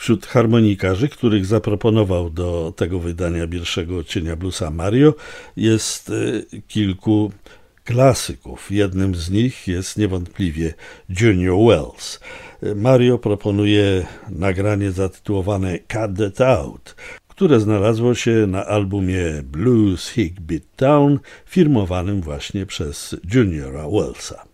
Wśród harmonikarzy, których zaproponował do tego wydania pierwszego odcienia bluesa Mario, jest kilku klasyków. Jednym z nich jest niewątpliwie Junior Wells. Mario proponuje nagranie zatytułowane Cut That Out, które znalazło się na albumie Blues Hick Beat Town, firmowanym właśnie przez Juniora Wellsa.